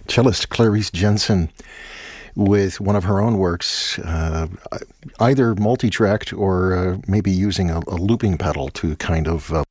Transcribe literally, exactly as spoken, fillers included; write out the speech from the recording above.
Cellist Clarice Jensen with one of her own works, uh, either multi-tracked or uh, maybe using a, a looping pedal to kind of uh,